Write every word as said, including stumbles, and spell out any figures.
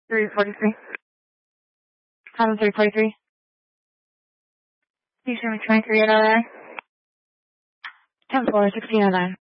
three forty-three. Highland three forty-three. You show me twenty-three at L A. ten four, sixteen oh nine.